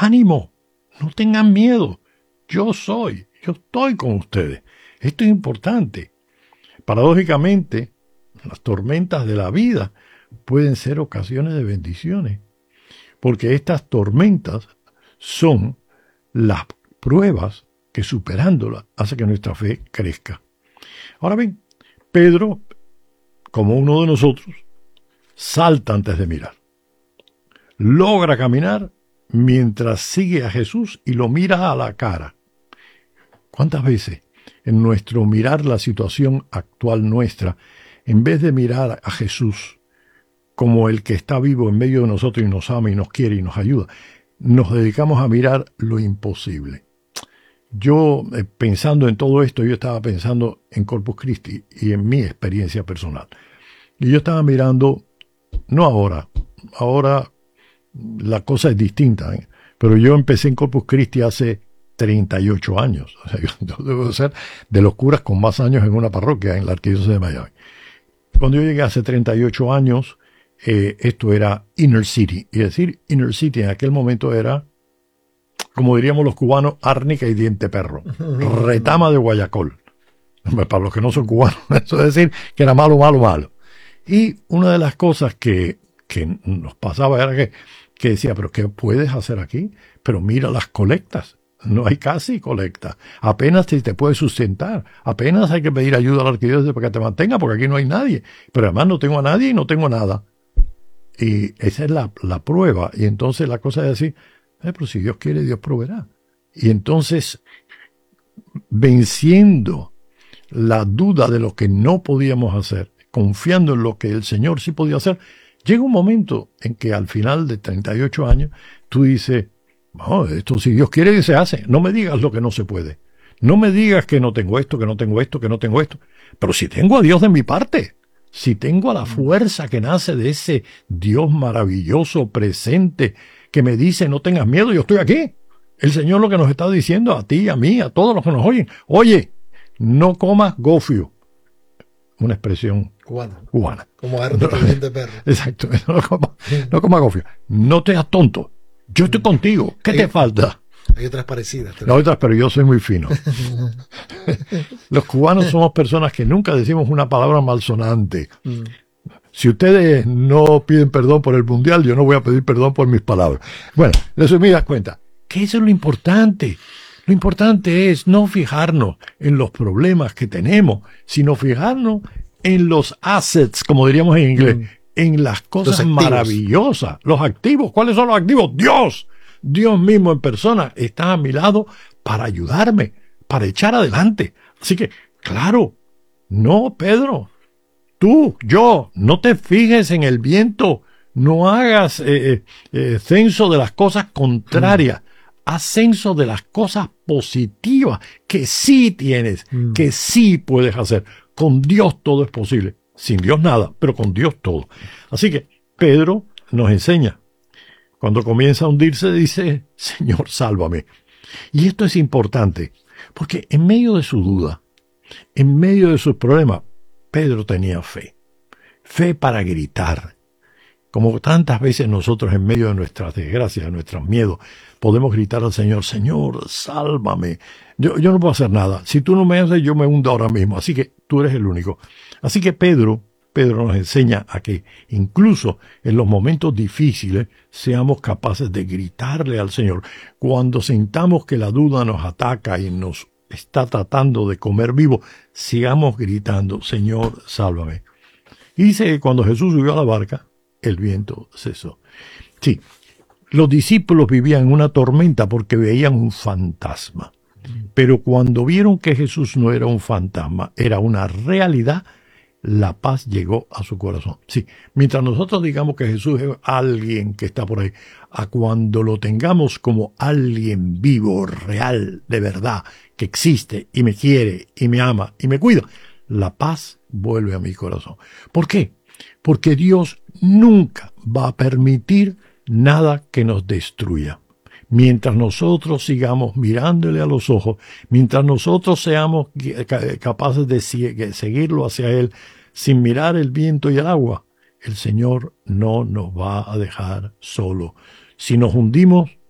ánimo, no tengan miedo, yo estoy con ustedes. Esto es importante. Paradójicamente, las tormentas de la vida pueden ser ocasiones de bendiciones, porque estas tormentas son las pruebas que superándolas hace que nuestra fe crezca. Ahora bien, Pedro, como uno de nosotros, salta antes de mirar. Logra caminar mientras sigue a Jesús y lo mira a la cara. ¿Cuántas veces en nuestro mirar la situación actual nuestra, en vez de mirar a Jesús como el que está vivo en medio de nosotros y nos ama y nos quiere y nos ayuda, nos dedicamos a mirar lo imposible? Yo, pensando en todo esto, yo estaba pensando en Corpus Christi y en mi experiencia personal. Y yo estaba mirando, no ahora la cosa es distinta, ¿eh? Pero yo empecé en Corpus Christi hace 38 años. O sea, yo debo ser de los curas con más años en una parroquia en la Arquidiócesis de Miami. Cuando yo llegué hace 38 años, esto era Inner City. Y decir Inner City en aquel momento era, como diríamos los cubanos, árnica y diente perro. Retama de Guayacol. Para los que no son cubanos, eso es decir que era malo, malo, malo. Y una de las cosas que nos pasaba era que decía, pero ¿qué puedes hacer aquí? Pero mira las colectas. No hay casi colecta. Apenas te puedes sustentar. Apenas hay que pedir ayuda a la arquidiócesis para que te mantenga, porque aquí no hay nadie. Pero además no tengo a nadie y no tengo nada. Y esa es la prueba. Y entonces la cosa es decir, pero si Dios quiere, Dios proveerá. Y entonces, venciendo la duda de lo que no podíamos hacer, confiando en lo que el Señor sí podía hacer, llega un momento en que al final de 38 años, tú dices, no, esto si Dios quiere se hace. No me digas lo que no se puede. No me digas que no tengo esto, que no tengo esto, que no tengo esto. Pero si tengo a Dios de mi parte, si tengo a la fuerza que nace de ese Dios maravilloso, presente, que me dice no tengas miedo, yo estoy aquí. El Señor lo que nos está diciendo a ti, a mí, a todos los que nos oyen. Oye, no comas gofio. Una expresión cubana. Como harto de perro. Exacto. No comas gofio. No te hagas tonto. Yo estoy contigo. ¿Qué te falta? Hay otras parecidas. No, otras, pero yo soy muy fino. Los cubanos somos personas que nunca decimos una palabra malsonante. Si ustedes no piden perdón por el mundial, yo no voy a pedir perdón por mis palabras. Bueno, resumidas cuentas, que eso es lo importante. Lo importante es no fijarnos en los problemas que tenemos, sino fijarnos en los assets, como diríamos en inglés, en las cosas maravillosas, los activos. ¿Cuáles son los activos? Dios. Dios mismo en persona está a mi lado para ayudarme, para echar adelante. Así que, claro, no, Pedro, tú, yo, no te fijes en el viento, no hagas censo de las cosas contrarias, haz censo de las cosas positivas que sí tienes, que sí puedes hacer. Con Dios todo es posible. Sin Dios nada, pero con Dios todo. Así que Pedro nos enseña. Cuando comienza a hundirse dice, Señor, sálvame. Y esto es importante, porque en medio de su duda, en medio de sus problemas, Pedro tenía fe. Fe para gritar. Como tantas veces nosotros en medio de nuestras desgracias, de nuestros miedos, podemos gritar al Señor, Señor, sálvame. Yo no puedo hacer nada. Si tú no me haces, yo me hundo ahora mismo. Así que tú eres el único. Así que Pedro nos enseña a que incluso en los momentos difíciles seamos capaces de gritarle al Señor. Cuando sintamos que la duda nos ataca y nos está tratando de comer vivo, sigamos gritando, Señor, sálvame. Y dice que cuando Jesús subió a la barca, el viento cesó. Sí, los discípulos vivían en una tormenta porque veían un fantasma. Pero cuando vieron que Jesús no era un fantasma, era una realidad, la paz llegó a su corazón. Sí, mientras nosotros digamos que Jesús es alguien que está por ahí, a cuando lo tengamos como alguien vivo, real, de verdad, que existe y me quiere y me ama y me cuida, la paz vuelve a mi corazón. ¿Por qué? Porque Dios nunca va a permitir nada que nos destruya. Mientras nosotros sigamos mirándole a los ojos, mientras nosotros seamos capaces de seguirlo hacia Él sin mirar el viento y el agua, el Señor no nos va a dejar solo. Si nos hundimos,